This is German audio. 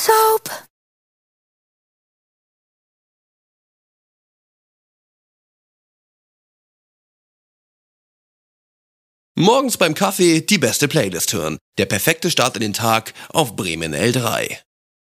Soap. Morgens beim Kaffee die beste Playlist hören. Der perfekte Start in den Tag auf Bremen L3.